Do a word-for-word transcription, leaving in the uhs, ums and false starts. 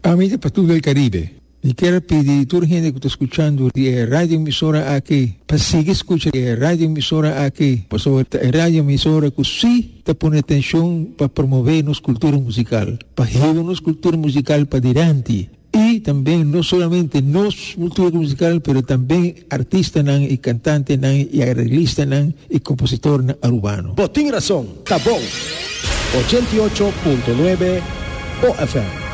Amiga para todo el Caribe. Y quiero pedir a toda la gente que está escuchando la radio emisora aquí, para seguir escuchando la radio emisora aquí, pues sobre la radio emisora que sí te pone atención para promover nuestra cultura musical, para llevar nuestra cultura musical para adelante. Y también no solamente nuestra cultura musical, pero también artistas y cantantes y arreglistas y compositores urbanos. Botín Razón, Tabón, ochenta y ocho punto nueve O F M.